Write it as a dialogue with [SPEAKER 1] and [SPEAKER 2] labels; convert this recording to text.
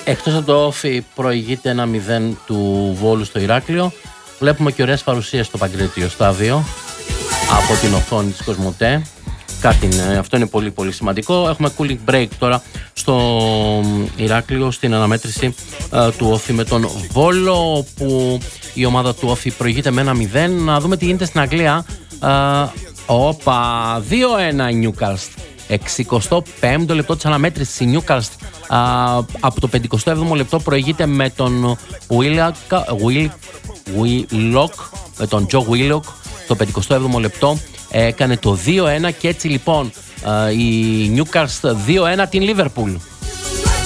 [SPEAKER 1] Εκτός από το όφι προηγείται 1-0 του Βόλου στο Ηράκλειο. Βλέπουμε και ωραίες παρουσίες στο Παγκρίτιο στάδιο από την οθόνη της Κοσμοτέ. Αυτό είναι πολύ πολύ σημαντικό. Έχουμε cooling break τώρα στο Ηράκλειο στην αναμέτρηση του όφι με τον Βόλο, που η ομάδα του όφι προηγείται με 1-0. Να δούμε τι γίνεται στην Αγγλία. 2-1 η Newcastle. 65ο λεπτό της αναμέτρησης. Η Newcastle από το 57ο λεπτό προηγείται με τον Willock, με τον Joe Willock. Το 57ο λεπτό έκανε το 2-1 και έτσι λοιπόν η Newcastle 2-1 την Liverpool.